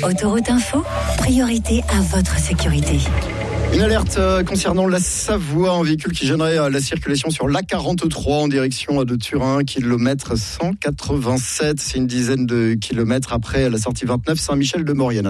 Autoroute Info, priorité à votre sécurité. Une alerte concernant la Savoie, un véhicule qui gênerait la circulation sur l'A43 en direction de Turin, kilomètre 187. C'est une dizaine de kilomètres après la sortie 29 Saint-Michel de Maurienne.